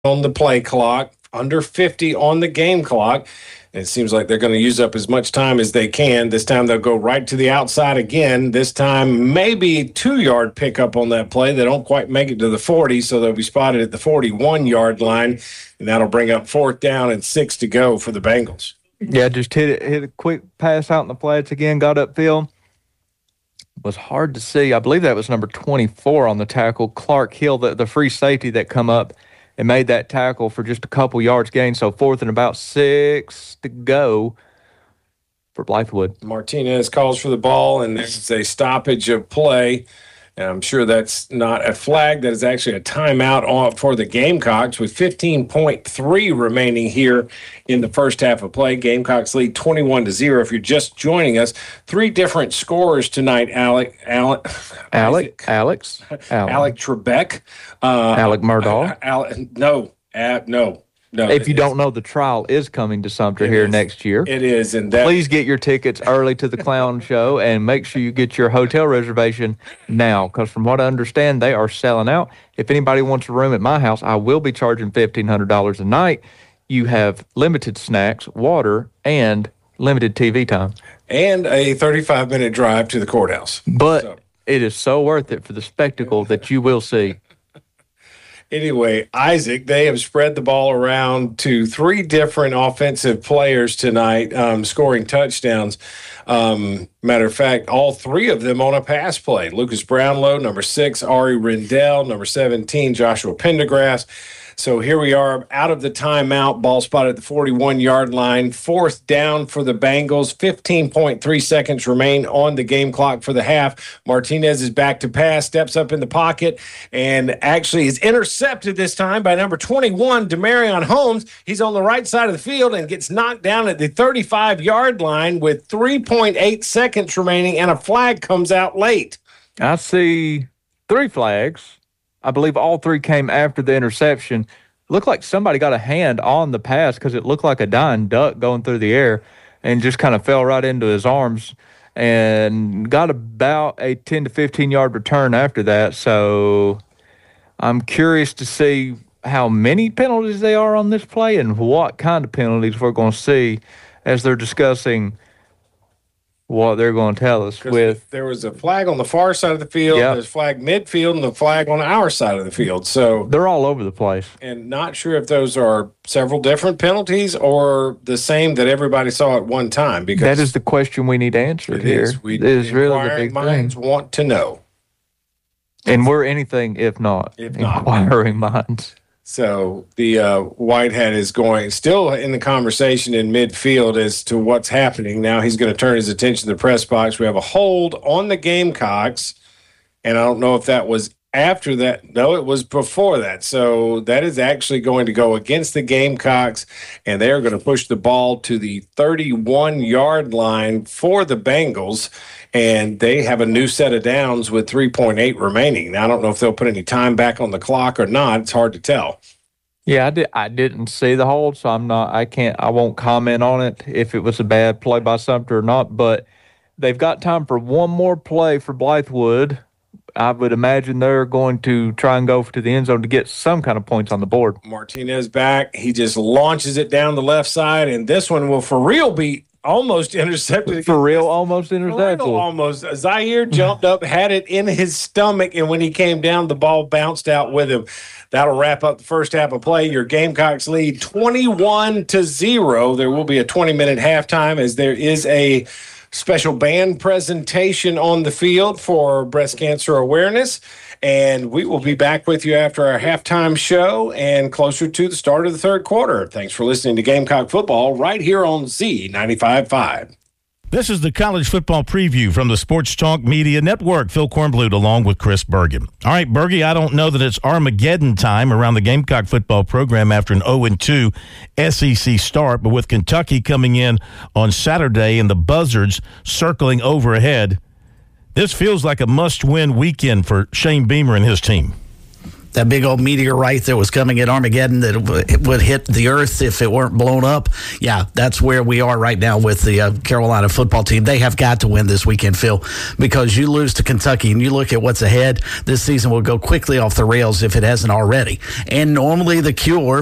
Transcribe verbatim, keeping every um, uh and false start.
on the play clock, under fifty on the game clock. It seems like they're going to use up as much time as they can. This time they'll go right to the outside again. This time maybe two-yard pickup on that play. They don't quite make it to the forty, so they'll be spotted at the forty-one-yard line, and that'll bring up fourth down and six to go for the Bengals. Yeah, just hit it, hit a quick pass out in the flats again, got upfield. It was hard to see. I believe that was number twenty-four on the tackle, Clark Hill, the, the free safety that come up and made that tackle for just a couple yards gain. So fourth and about six to go for Blythewood. Martinez calls for the ball, and there's a stoppage of play. And I'm sure that's not a flag. That is actually a timeout on for the Gamecocks with fifteen point three remaining here in the first half of play. Gamecocks lead twenty-one to zero. If you're just joining us, three different scorers tonight. Alec, Alec, Alec, Alex, Alec, Alec Trebek, uh, Alec Murdaugh. Uh, Alec, no, uh, no. No, if you don't know, the trial is coming to Sumter here is. next year. It is. And that, please get your tickets early to the clown show and make sure you get your hotel reservation now, because from what I understand, they are selling out. If anybody wants a room at my house, I will be charging fifteen hundred dollars a night. You have limited snacks, water, and limited T V time. And a thirty-five minute drive to the courthouse. But so. It is so worth it for the spectacle that you will see. Anyway, Isaac, they have spread the ball around to three different offensive players tonight, um, scoring touchdowns. Um, matter of fact, all three of them on a pass play. Lucas Brownlow, number six, Ari Rendell, number seventeen, Joshua Pendergrass. So here we are out of the timeout, ball spot at the forty-one-yard line, fourth down for the Bengals, fifteen point three seconds remain on the game clock for the half. Martinez is back to pass, steps up in the pocket, and actually is intercepted this time by number twenty-one, Demarion Holmes. He's on the right side of the field and gets knocked down at the thirty-five-yard line with three point eight seconds remaining, and a flag comes out late. I see three flags. I believe all three came after the interception. It looked like somebody got a hand on the pass because it looked like a dying duck going through the air and just kind of fell right into his arms and got about a ten to fifteen-yard return after that. So I'm curious to see how many penalties they are on this play and what kind of penalties we're going to see as they're discussing what they're going to tell us. With there was a flag on the far side of the field, yep. There's a flag midfield, and the flag on our side of the field. So they're all over the place. And not sure if those are several different penalties or the same that everybody saw at one time. Because that is the question we need answered here. Is. We, it is really the big minds thing. Want to know. And we're anything if not if not inquiring minds. So the uh, White Hat is going still in the conversation in midfield as to what's happening. Now he's going to turn his attention to the press box. We have a hold on the Gamecocks, and I don't know if that was after that. No, it was before that. So that is actually going to go against the Gamecocks, and they're going to push the ball to the thirty-one-yard line for the Bengals. And they have a new set of downs with three point eight remaining. Now, I don't know if they'll put any time back on the clock or not. It's hard to tell. Yeah, I, did, I didn't see the hold, so I'm not, I can't, I won't comment on it if it was a bad play by Sumter or not. But they've got time for one more play for Blythewood. I would imagine they're going to try and go to the end zone to get some kind of points on the board. Martinez back. He just launches it down the left side, and this one will for real be almost intercepted. For real, almost intercepted. For real, almost. Zaire jumped up, had it in his stomach, and when he came down, the ball bounced out with him. That'll wrap up the first half of play. Your Gamecocks lead twenty-one to zero. There will be a twenty-minute halftime as there is a special band presentation on the field for breast cancer awareness. And we will be back with you after our halftime show and closer to the start of the third quarter. Thanks for listening to Gamecock Football right here on Z ninety-five point five. This is the college football preview from the Sports Talk Media Network. Phil Kornblut along with Chris Bergen. All right, Bergie, I don't know that it's Armageddon time around the Gamecock football program after an oh and two S E C start, but with Kentucky coming in on Saturday and the Buzzards circling overhead, this feels like a must-win weekend for Shane Beamer and his team. that big old meteorite that was coming at Armageddon that it would hit the earth if it weren't blown up. Yeah, that's where we are right now with the uh, Carolina football team. They have got to win this weekend, Phil, because you lose to Kentucky and you look at what's ahead, this season will go quickly off the rails if it hasn't already. And normally the cure